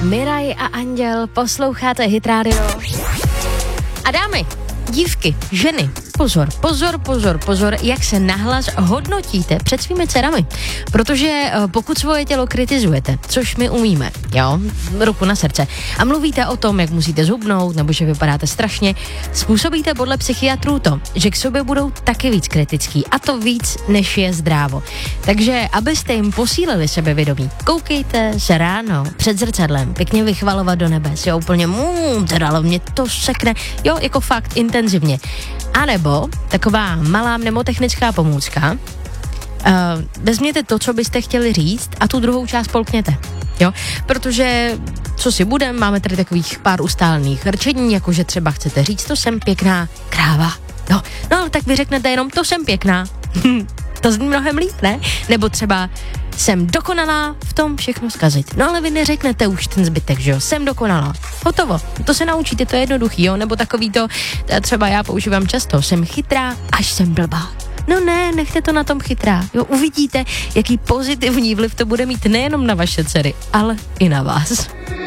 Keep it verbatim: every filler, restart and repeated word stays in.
Miraj a Anděl, posloucháte Hit Radio. A dámy, dívky, ženy, pozor, pozor, pozor, pozor, jak se nahlas hodnotíte před svými dcerami. Protože pokud svoje tělo kritizujete, což my umíme, jo, ruku na srdce, a mluvíte o tom, jak musíte zhubnout, nebo že vypadáte strašně, způsobíte podle psychiatrů to, že k sobě budou taky víc kritický, a to víc, než je zdrávo. Takže, abyste jim posílili sebevědomí, koukejte se ráno před zrcadlem, pěkně vychvalovat do nebes, jo, úplně, mmm, teda, ale mě to sekne, jo, jako fakt intenzivně. A nebo taková malá mnemotechnická pomůcka, uh, vezměte to, co byste chtěli říct, a tu druhou část polkněte, jo, protože, co si budem, máme tady takových pár ustálených rčení, jakože třeba chcete říct, to jsem pěkná kráva, no, no, tak vy řeknete jenom, to jsem pěkná, to zní mnohem líp, ne? Nebo třeba, jsem dokonalá v tom všechno zkazit. No ale vy neřeknete už ten zbytek, že jo? Jsem dokonalá. Hotovo. To se naučíte, to je jednoduchý, jo? Nebo takový to, třeba já používám často, jsem chytrá, až jsem blbá. No ne, nechte to na tom chytrá. Jo, uvidíte, jaký pozitivní vliv to bude mít nejenom na vaše dcery, ale i na vás.